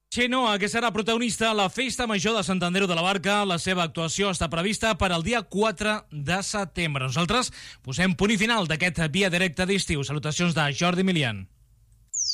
Chenoa, que serà protagonista a la Festa Major de Sant Andreu de la Barca. La seva actuació està prevista per al dia 4 de setembre. Nosaltres posem punt i final d'aquest via directe d'estiu. Salutacions de Jordi Milian.